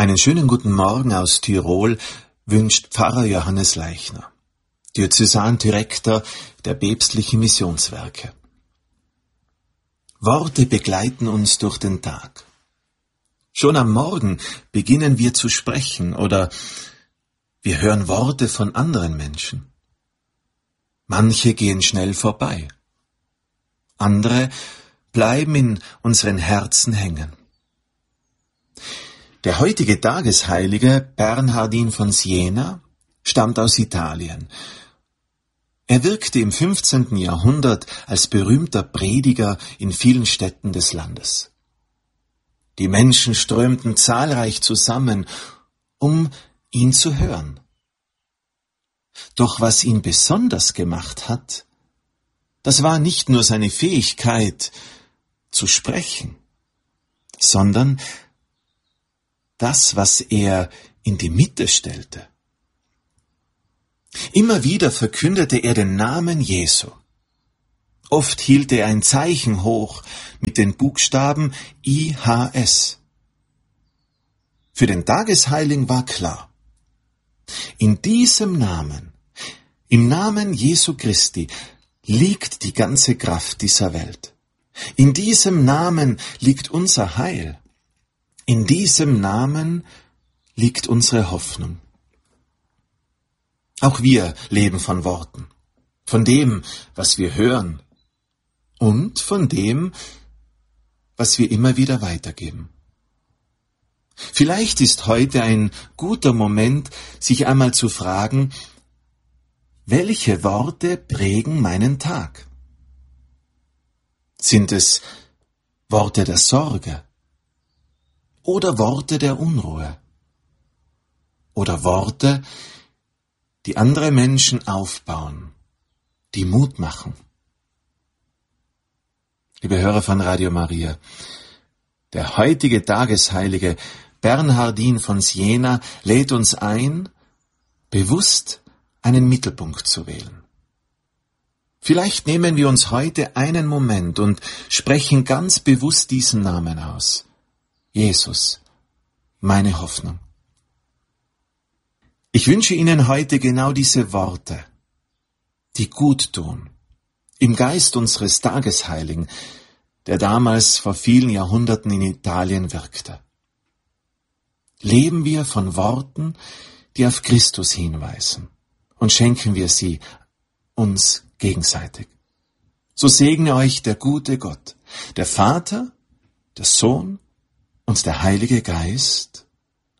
Einen schönen guten Morgen aus Tirol wünscht Pfarrer Johannes Leichner, Diözesandirektor der päpstlichen Missionswerke. Worte begleiten uns durch den Tag. Schon am Morgen beginnen wir zu sprechen oder wir hören Worte von anderen Menschen. Manche gehen schnell vorbei. Andere bleiben in unseren Herzen hängen. Der heutige Tagesheilige, Bernhardin von Siena, stammt aus Italien. Er wirkte im 15. Jahrhundert als berühmter Prediger in vielen Städten des Landes. Die Menschen strömten zahlreich zusammen, um ihn zu hören. Doch was ihn besonders gemacht hat, das war nicht nur seine Fähigkeit zu sprechen, sondern das, was er in die Mitte stellte. Immer wieder verkündete er den Namen Jesu. Oft hielt er ein Zeichen hoch mit den Buchstaben IHS. Für den Tagesheiligen war klar: in diesem Namen, im Namen Jesu Christi, liegt die ganze Kraft dieser Welt. In diesem Namen liegt unser Heil. In diesem Namen liegt unsere Hoffnung. Auch wir leben von Worten, von dem, was wir hören und von dem, was wir immer wieder weitergeben. Vielleicht ist heute ein guter Moment, sich einmal zu fragen, welche Worte prägen meinen Tag? Sind es Worte der Sorge? Oder Worte der Unruhe? Oder Worte, die andere Menschen aufbauen, die Mut machen? Liebe Hörer von Radio Maria, der heutige Tagesheilige Bernhardin von Siena lädt uns ein, bewusst einen Mittelpunkt zu wählen. Vielleicht nehmen wir uns heute einen Moment und sprechen ganz bewusst diesen Namen aus. Jesus, meine Hoffnung. Ich wünsche Ihnen heute genau diese Worte, die gut tun, im Geist unseres Tagesheiligen, der damals vor vielen Jahrhunderten in Italien wirkte. Leben wir von Worten, die auf Christus hinweisen, und schenken wir sie uns gegenseitig. So segne euch der gute Gott, der Vater, der Sohn und der Heilige Geist.